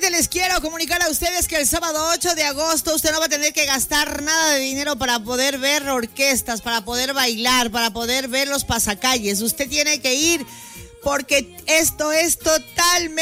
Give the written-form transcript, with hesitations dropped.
Solamente les quiero comunicar a ustedes que el sábado 8 de agosto usted no va a tener que gastar nada de dinero para poder ver orquestas, para poder bailar, para poder ver los pasacalles. Usted tiene que ir porque esto es totalmente